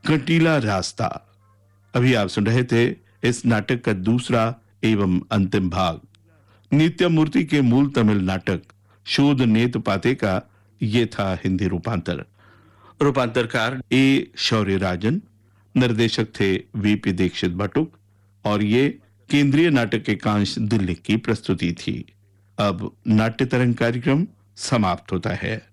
कंटीला रास्ता। अभी आप सुन रहे थे इस नाटक का दूसरा एवं अंतिम भाग। नित्यामूर्ति के मूल तमिल नाटक शोध नेत पाते का ये था हिंदी रूपांतर। रूपांतरकार ए शौर्य राजन, निर्देशक थे वीपी दीक्षित भट्टुक और ये केंद्रीय नाटक एकांश दिल्ली की प्रस्तुति थी। अब नाट्य तरंग कार्यक्रम समाप्त होता है।